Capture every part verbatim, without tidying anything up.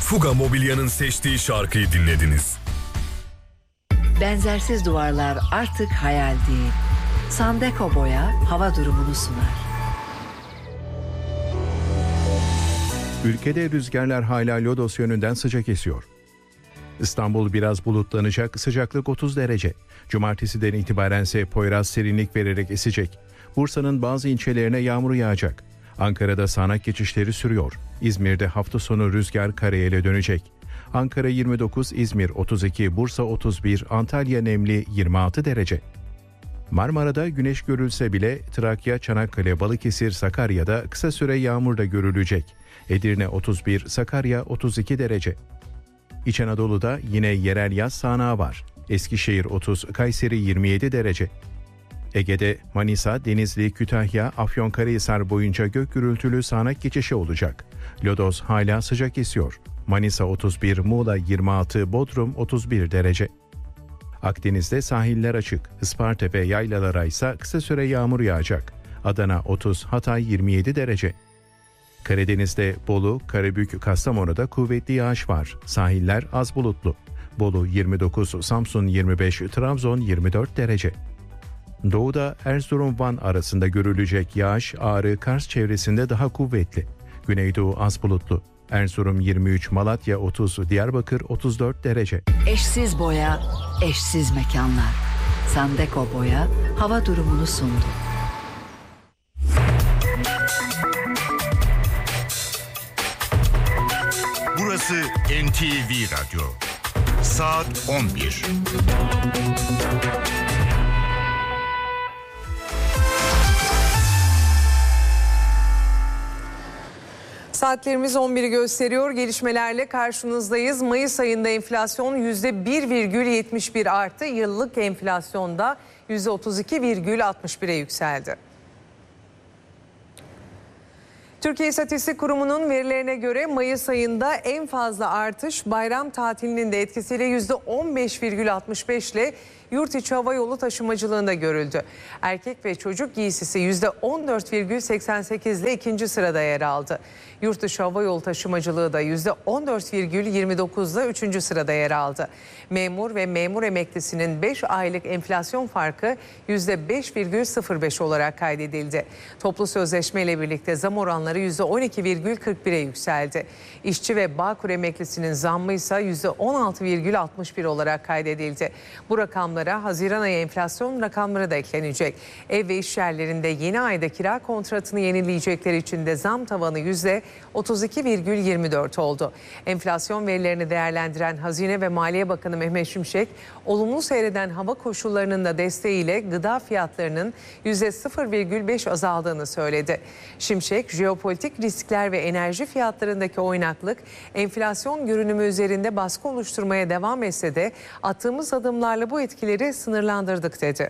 Fuga Mobilya'nın seçtiği şarkıyı dinlediniz. Benzersiz duvarlar artık hayal değil. Sandeko Boya hava durumunu sunar. Ülkede rüzgarlar hala lodos yönünden sıcak esiyor. İstanbul biraz bulutlanacak, sıcaklık otuz derece. Cumartesiden itibaren ise Poyraz serinlik vererek esecek. Bursa'nın bazı ilçelerine yağmur yağacak. Ankara'da sağanak geçişleri sürüyor. İzmir'de hafta sonu rüzgar karayele dönecek. Ankara yirmi dokuz, İzmir otuz iki, Bursa otuz bir, Antalya nemli yirmi altı derece. Marmara'da güneş görülse bile Trakya, Çanakkale, Balıkesir, Sakarya'da kısa süre yağmur da görülecek. Edirne otuz bir, Sakarya otuz iki derece. İç Anadolu'da yine yerel yaz sağanağı var. Eskişehir otuz, Kayseri yirmi yedi derece. Ege'de Manisa, Denizli, Kütahya, Afyonkarahisar boyunca gök gürültülü sağanak geçişi olacak. Lodos hala sıcak esiyor. Manisa otuz bir, Muğla yirmi altı, Bodrum otuz bir derece. Akdeniz'de sahiller açık. Isparta ve yaylalara ise kısa süre yağmur yağacak. Adana otuz, Hatay yirmi yedi derece. Karadeniz'de Bolu, Karabük, Kastamonu'da kuvvetli yağış var. Sahiller az bulutlu. Bolu yirmi dokuz, Samsun yirmi beş, Trabzon yirmi dört derece. Doğuda Erzurum-Van arasında görülecek yağış Ağrı, Kars çevresinde daha kuvvetli. Güneydoğu az bulutlu. Erzurum yirmi üç, Malatya otuz, Diyarbakır otuz dört derece. Eşsiz boya, eşsiz mekanlar. Sandeko Boya hava durumunu sundu. Burası N T V Radyo. Saat on bir. Saatlerimiz on biri gösteriyor. Gelişmelerle karşınızdayız. Mayıs ayında enflasyon yüzde bir virgül yetmiş bir arttı. Yıllık enflasyonda yüzde otuz iki virgül altmış bire yükseldi. Türkiye İstatistik Kurumu'nun verilerine göre Mayıs ayında en fazla artış bayram tatilinin de etkisiyle yüzde on beş virgül altmış beş ile yurt içi hava yolu taşımacılığında görüldü. Erkek ve çocuk giysisi yüzde on dört virgül seksen sekiz ile ikinci sırada yer aldı. Yurt dışı hava yolu taşımacılığı da yüzde on dört virgül yirmi dokuz ile üçüncü sırada yer aldı. Memur ve memur emeklisinin beş aylık enflasyon farkı yüzde beş virgül sıfır beş olarak kaydedildi. Toplu sözleşme ile birlikte zam oranları yüzde on iki virgül kırk bire yükseldi. İşçi ve Bağkur emeklisinin zammı ise yüzde on altı virgül altmış bir olarak kaydedildi. Bu rakamlara Haziran ayı enflasyon rakamları da eklenecek. Ev ve iş yerlerinde yeni ayda kira kontratını yenileyecekler için de zam tavanı yüzde otuz iki virgül yirmi dört oldu. Enflasyon verilerini değerlendiren Hazine ve Maliye Bakanı Mehmet Şimşek, olumlu seyreden hava koşullarının da desteğiyle gıda fiyatlarının yüzde sıfır virgül beş azaldığını söyledi. Şimşek, jeopolitik riskler ve enerji fiyatlarındaki oynaklık enflasyon görünümü üzerinde baskı oluşturmaya devam etse de attığımız adımlarla bu etkileri sınırlandırdık dedi.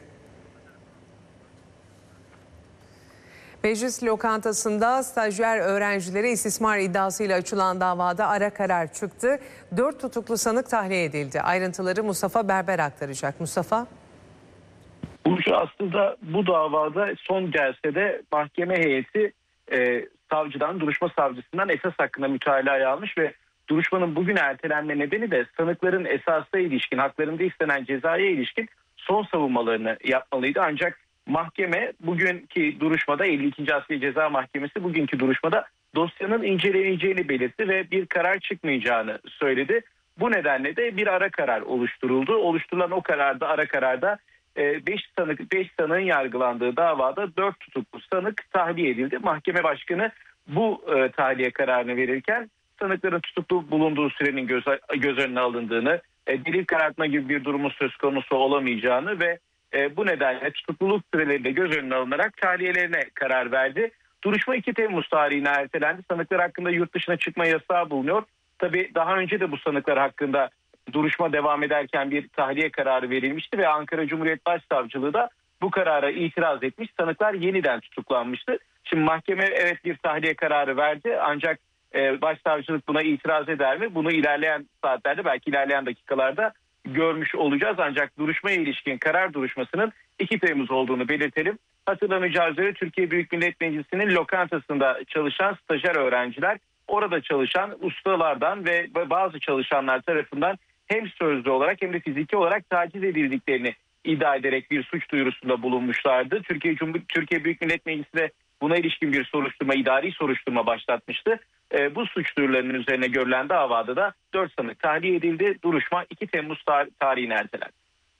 Meclis lokantasında stajyer öğrencilere istismar iddiasıyla açılan davada ara karar çıktı. Dört tutuklu sanık tahliye edildi. Ayrıntıları Mustafa Berber aktaracak. Mustafa. Burcu, aslında bu davada son celsede mahkeme heyeti e, savcıdan, duruşma savcısından esas hakkında mütalaa almış ve duruşmanın bugün ertelenme nedeni de sanıkların esasa ilişkin, haklarında istenen cezaya ilişkin son savunmalarını yapmalıydı. Ancak mahkeme bugünkü duruşmada, elli ikinci Asliye Ceza Mahkemesi bugünkü duruşmada dosyanın inceleneceğini belirtti ve bir karar çıkmayacağını söyledi. Bu nedenle de bir ara karar oluşturuldu. Oluşturulan o kararda, ara kararda beş sanık, beş sanığın yargılandığı davada dört tutuklu sanık tahliye edildi. Mahkeme başkanı bu e, tahliye kararını verirken sanıkların tutuklu bulunduğu sürenin göz, göz önüne alındığını, e, delil karartma gibi bir durumun söz konusu olamayacağını ve e, bu nedenle tutukluluk süreleri de göz önüne alınarak tahliyelerine karar verdi. Duruşma iki Temmuz tarihine ertelendi. Sanıklar hakkında yurt dışına çıkma yasağı bulunuyor. Tabii daha önce de bu sanıklar hakkında duruşma devam ederken bir tahliye kararı verilmişti ve Ankara Cumhuriyet Başsavcılığı da bu karara itiraz etmiş. Sanıklar yeniden tutuklanmıştı. Şimdi mahkeme evet bir tahliye kararı verdi ancak e, Başsavcılık buna itiraz eder mi? Bunu ilerleyen saatlerde, belki ilerleyen dakikalarda görmüş olacağız. Ancak duruşmaya ilişkin karar duruşmasının iki Temmuz olduğunu belirtelim. Hatırlanacağı üzere Türkiye Büyük Millet Meclisi'nin lokantasında çalışan stajyer öğrenciler orada çalışan ustalardan ve bazı çalışanlar tarafından hem sözlü olarak hem de fiziki olarak taciz edildiklerini iddia ederek bir suç duyurusunda bulunmuşlardı. Türkiye Cumhuriyeti Türkiye Büyük Millet Meclisi de buna ilişkin bir soruşturma, idari soruşturma başlatmıştı. E, bu suç duyurularının üzerine görülen davada da dört sanık tahliye edildi. Duruşma iki Temmuz tar- tarihine ertelendi.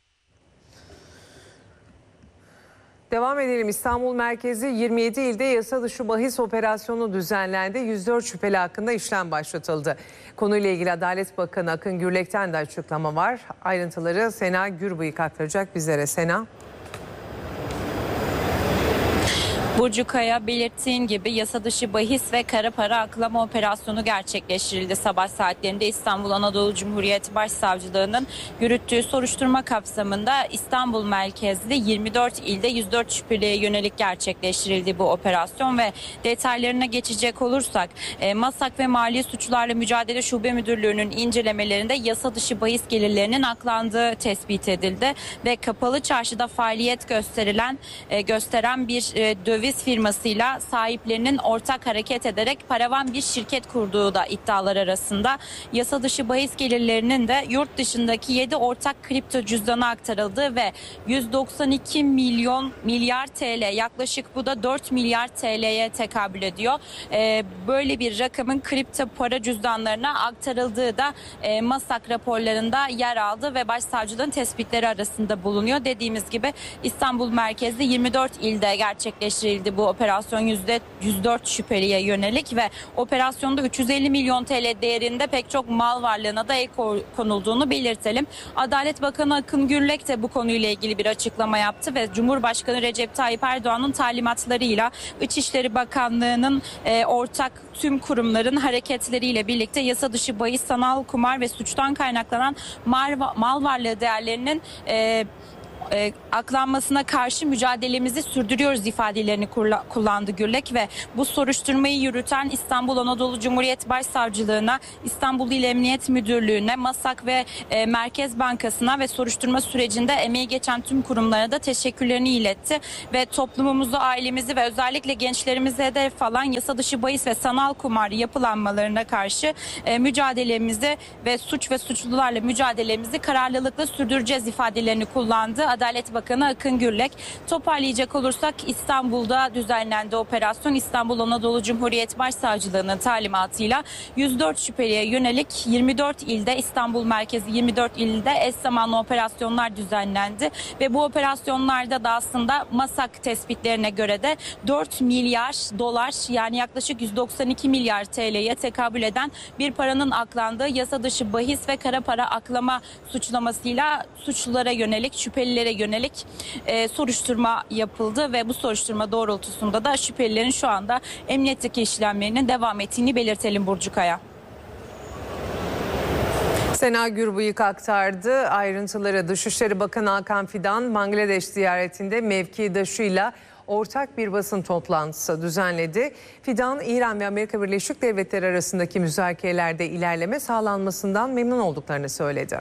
Devam edelim. İstanbul merkezi yirmi yedi ilde yasa dışı bahis operasyonu düzenlendi. yüz dört şüpheli hakkında işlem başlatıldı. Konuyla ilgili Adalet Bakanı Akın Gürlek'ten de açıklama var. Ayrıntıları Sena Gürbıyık aktaracak bizlere. Sena. Burcu Kaya, belirttiğin gibi yasa dışı bahis ve kara para aklama operasyonu gerçekleştirildi. Sabah saatlerinde İstanbul Anadolu Cumhuriyet Başsavcılığı'nın yürüttüğü soruşturma kapsamında İstanbul merkezli yirmi dört ilde yüz dört şüpheliye yönelik gerçekleştirildi bu operasyon ve detaylarına geçecek olursak e, Masak ve Mali Suçlarla Mücadele Şube Müdürlüğü'nün incelemelerinde yasa dışı bahis gelirlerinin aklandığı tespit edildi ve kapalı çarşıda faaliyet gösterilen e, gösteren bir e, döviz firmasıyla sahiplerinin ortak hareket ederek paravan bir şirket kurduğu da iddialar arasında. Yasa dışı bahis gelirlerinin de yurt dışındaki yedi ortak kripto cüzdana aktarıldığı ve yüz doksan iki milyon milyar T L, yaklaşık bu da dört milyar T L'ye tekabül ediyor. Ee, böyle bir rakamın kripto para cüzdanlarına aktarıldığı da e, Masak raporlarında yer aldı ve başsavcılığın tespitleri arasında bulunuyor. Dediğimiz gibi İstanbul merkezli yirmi dört ilde gerçekleştirildi bu operasyon yüz dört şüpheliye yönelik ve operasyonda üç yüz elli milyon T L değerinde pek çok mal varlığına da el konulduğunu belirtelim. Adalet Bakanı Akın Gürlek de bu konuyla ilgili bir açıklama yaptı ve Cumhurbaşkanı Recep Tayyip Erdoğan'ın talimatlarıyla İçişleri Bakanlığı'nın e, ortak tüm kurumların hareketleriyle birlikte yasa dışı bahis, sanal kumar ve suçtan kaynaklanan mal, mal varlığı değerlerinin e, E, aklanmasına karşı mücadelemizi sürdürüyoruz ifadelerini kullandı Gürlek ve bu soruşturmayı yürüten İstanbul Anadolu Cumhuriyet Başsavcılığına, İstanbul İl Emniyet Müdürlüğü'ne, Masak ve e, Merkez Bankası'na ve soruşturma sürecinde emeği geçen tüm kurumlara da teşekkürlerini iletti ve toplumumuzu, ailemizi ve özellikle gençlerimize hedef alan yasa dışı bahis ve sanal kumar yapılanmalarına karşı e, mücadelemizi ve suç ve suçlularla mücadelemizi kararlılıkla sürdüreceğiz ifadelerini kullandı. Adalet Bakanı Akın Gürlek. Toparlayacak olursak İstanbul'da düzenlendi operasyon. İstanbul Anadolu Cumhuriyet Başsavcılığı'nın talimatıyla yüz dört şüpheliye yönelik yirmi dört ilde, İstanbul merkezi yirmi dört ilde eş zamanlı operasyonlar düzenlendi ve bu operasyonlarda da aslında Masak tespitlerine göre de dört milyar dolar, yani yaklaşık yüz doksan iki milyar T L'ye tekabül eden bir paranın aklandığı yasa dışı bahis ve kara para aklama suçlamasıyla suçlulara yönelik, şüphelilere yönelik e, soruşturma yapıldı ve bu soruşturma doğrultusunda da şüphelilerin şu anda emniyetteki işlemlerinin devam ettiğini belirtelim Burcu Kaya. Sena Gürbıyık aktardı ayrıntıları. Dışişleri Bakanı Hakan Fidan Bangladeş ziyaretinde mevkidaşıyla ortak bir basın toplantısı düzenledi. Fidan, İran ve Amerika Birleşik Devletleri arasındaki müzakerelerde ilerleme sağlanmasından memnun olduklarını söyledi.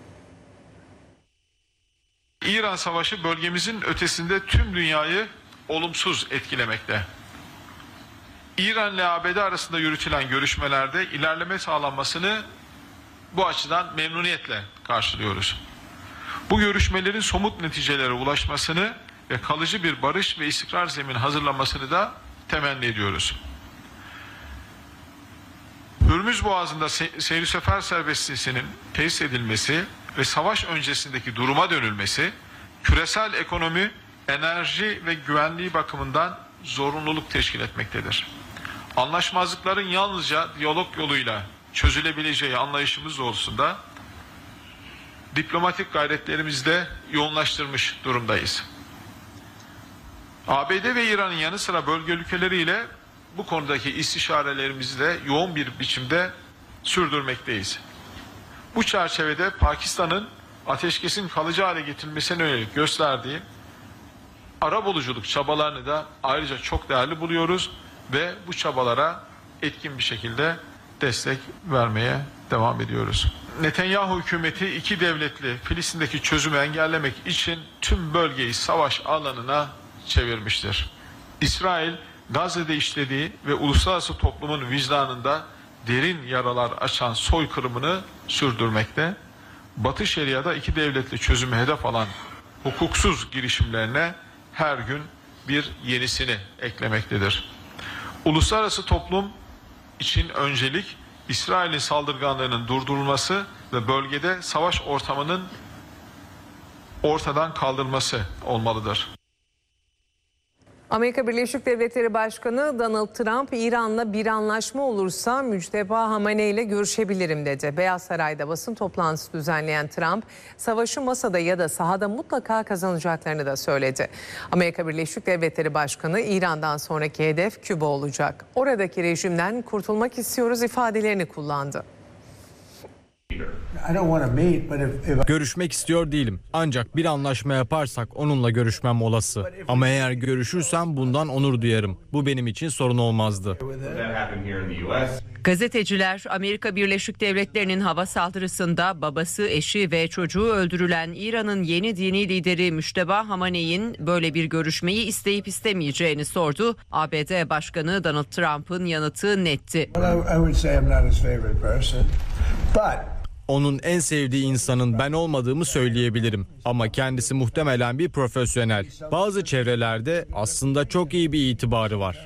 İran Savaşı bölgemizin ötesinde tüm dünyayı olumsuz etkilemekte. İran ile A B D arasında yürütülen görüşmelerde ilerleme sağlanmasını bu açıdan memnuniyetle karşılıyoruz. Bu görüşmelerin somut neticelere ulaşmasını ve kalıcı bir barış ve istikrar zemini hazırlanmasını da temenni ediyoruz. Hürmüz Boğazı'nda se- seyir sefer serbestliğinin tesis edilmesi ve savaş öncesindeki duruma dönülmesi, küresel ekonomi, enerji ve güvenliği bakımından zorunluluk teşkil etmektedir. Anlaşmazlıkların yalnızca diyalog yoluyla çözülebileceği anlayışımız doğrultusunda diplomatik gayretlerimizi de yoğunlaştırmış durumdayız. A B D ve İran'ın yanı sıra bölge ülkeleriyle bu konudaki istişarelerimizi de yoğun bir biçimde sürdürmekteyiz. Bu çerçevede Pakistan'ın ateşkesin kalıcı hale getirilmesine yönelik gösterdiği arabuluculuk çabalarını da ayrıca çok değerli buluyoruz ve bu çabalara etkin bir şekilde destek vermeye devam ediyoruz. Netanyahu hükümeti iki devletli Filistin'deki çözümü engellemek için tüm bölgeyi savaş alanına çevirmiştir. İsrail, Gazze'de işlediği ve uluslararası toplumun vicdanında derin yaralar açan soykırımını sürdürmekte. Batı Şeria'da iki devletli çözümü hedef alan hukuksuz girişimlerine her gün bir yenisini eklemektedir. Uluslararası toplum için öncelik İsrail'in saldırganlığının durdurulması ve bölgede savaş ortamının ortadan kaldırılması olmalıdır. Amerika Birleşik Devletleri Başkanı Donald Trump, İran'la bir anlaşma olursa Mücteba Hamaney ile görüşebilirim dedi. Beyaz Saray'da basın toplantısı düzenleyen Trump, savaşı masada ya da sahada mutlaka kazanacaklarını da söyledi. Amerika Birleşik Devletleri Başkanı, İran'dan sonraki hedef Küba olacak. Oradaki rejimden kurtulmak istiyoruz ifadelerini kullandı. Görüşmek istiyor değilim. Ancak bir anlaşma yaparsak onunla görüşmem olası. Ama eğer görüşürsem bundan onur duyarım. Bu benim için sorun olmazdı. Gazeteciler, Amerika Birleşik Devletleri'nin hava saldırısında babası, eşi ve çocuğu öldürülen İran'ın yeni dini lideri Mücteba Hamaney'in böyle bir görüşmeyi isteyip istemeyeceğini sordu. A B D Başkanı Donald Trump'ın yanıtı netti. Onun en sevdiği insanın ben olmadığımı söyleyebilirim. Ama kendisi muhtemelen bir profesyonel. Bazı çevrelerde aslında çok iyi bir itibarı var.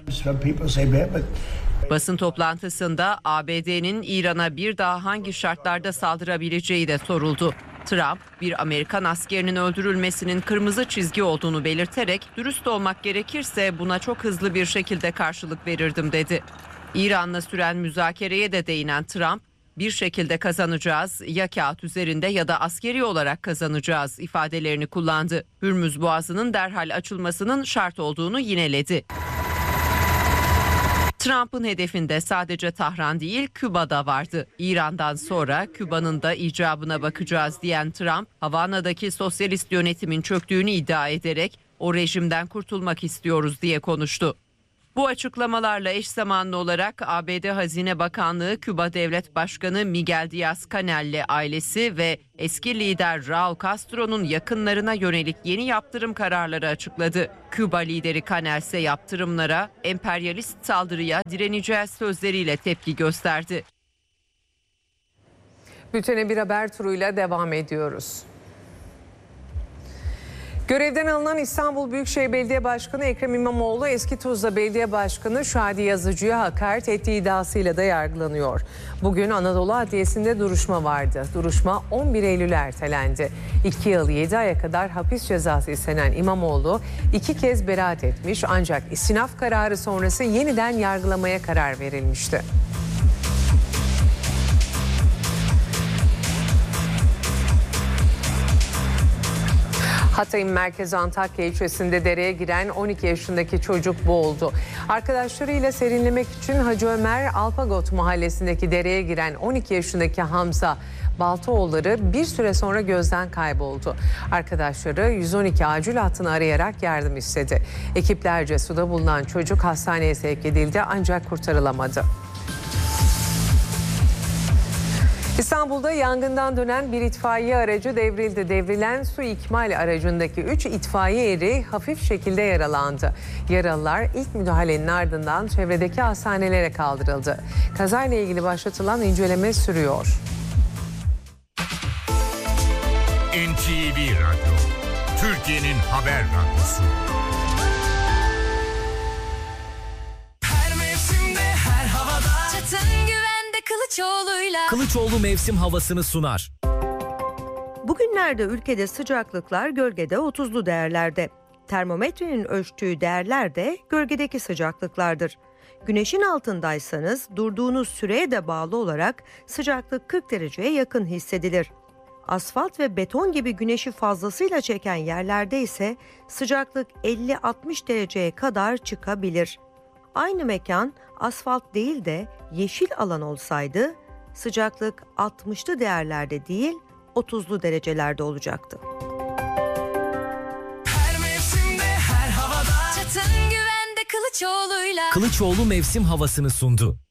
Basın toplantısında A B D'nin İran'a bir daha hangi şartlarda saldırabileceği de soruldu. Trump, bir Amerikan askerinin öldürülmesinin kırmızı çizgi olduğunu belirterek, dürüst olmak gerekirse buna çok hızlı bir şekilde karşılık verirdim dedi. İran'la süren müzakereye de değinen Trump, bir şekilde kazanacağız, ya kağıt üzerinde ya da askeri olarak kazanacağız ifadelerini kullandı. Hürmüz Boğazı'nın derhal açılmasının şart olduğunu yineledi. Trump'ın hedefinde sadece Tahran değil, Küba'da vardı. İran'dan sonra Küba'nın da icabına bakacağız diyen Trump, Havana'daki sosyalist yönetimin çöktüğünü iddia ederek o rejimden kurtulmak istiyoruz diye konuştu. Bu açıklamalarla eş zamanlı olarak A B D Hazine Bakanlığı, Küba Devlet Başkanı Miguel Díaz-Canel'le ailesi ve eski lider Raul Castro'nun yakınlarına yönelik yeni yaptırım kararları açıkladı. Küba lideri Canel ise yaptırımlara, emperyalist saldırıya direneceğiz sözleriyle tepki gösterdi. Bültene bir haber turuyla devam ediyoruz. Görevden alınan İstanbul Büyükşehir Belediye Başkanı Ekrem İmamoğlu, eski Tuzla Belediye Başkanı Şadi Yazıcı'ya hakaret ettiği iddiasıyla da yargılanıyor. Bugün Anadolu Adliyesi'nde duruşma vardı. Duruşma on bir Eylül'e ertelendi. iki yıl yedi aya kadar hapis cezası istenen İmamoğlu iki kez beraat etmiş, ancak istinaf kararı sonrası yeniden yargılamaya karar verilmişti. Hatay'ın merkezi Antakya ilçesinde dereye giren on iki yaşındaki çocuk boğuldu. Arkadaşlarıyla serinlemek için Hacı Ömer Alpagot mahallesindeki dereye giren on iki yaşındaki Hamza Baltaoğulları bir süre sonra gözden kayboldu. Arkadaşları yüz on iki acil hattını arayarak yardım istedi. Ekiplerce suda bulunan çocuk hastaneye sevk edildi ancak kurtarılamadı. İstanbul'da yangından dönen bir itfaiye aracı devrildi. Devrilen su ikmal aracındaki üç itfaiye eri hafif şekilde yaralandı. Yaralılar ilk müdahalenin ardından çevredeki hastanelere kaldırıldı. Kazayla ilgili başlatılan inceleme sürüyor. N T V Radyo, Türkiye'nin haber radyosu. Her mevsimde, her havada, Çetin güvende Kılıçoğlu'yla. Kılıçoğlu mevsim havasını sunar. Bugünlerde ülkede sıcaklıklar gölgede otuzlu değerlerde. Termometrenin ölçtüğü değerler de gölgedeki sıcaklıklardır. Güneşin altındaysanız durduğunuz süreye de bağlı olarak sıcaklık kırk dereceye yakın hissedilir. Asfalt ve beton gibi güneşi fazlasıyla çeken yerlerde ise sıcaklık elli altmış dereceye kadar çıkabilir. Aynı mekan asfalt değil de yeşil alan olsaydı sıcaklık altmışlı değerlerde değil otuzlu derecelerde olacaktı. Her mevsimde, her havada, Çetin güvende Kılıçoğlu'yla. Kılıçoğlu mevsim havasını sundu.